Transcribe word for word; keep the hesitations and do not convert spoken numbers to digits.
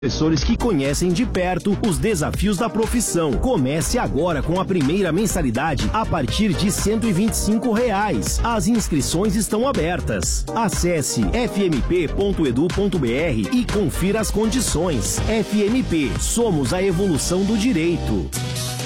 Professores que conhecem de perto os desafios da profissão. Comece agora com a primeira mensalidade a partir de cento e vinte e cinco reais. As inscrições estão abertas. Acesse f m p ponto edu ponto b r e confira as condições. F M P, somos a evolução do direito.